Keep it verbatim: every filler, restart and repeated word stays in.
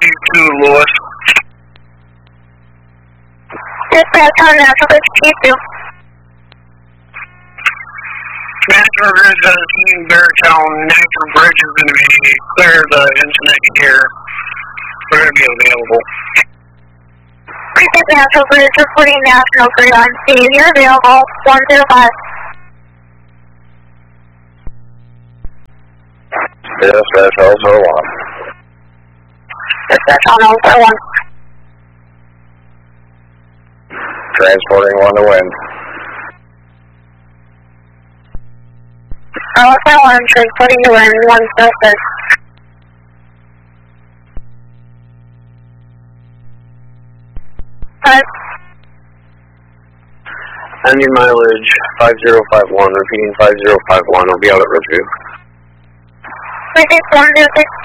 two, Lewis. Dispatch on Natural Bridge T two. Natural Bridge seventeen, Beartown. Natural Bridge is going to be clear the incident here. We're going to be available. Precinct Natural Bridge reporting National Grid on scene. You're available. one zero five. Dispatch also one. Dispatch on also one. Transporting one to wind. Also one, transporting to wind, one zero six. Five. Engine mileage five zero five one, repeating five zero five one, will be out at review. Precinct one zero six.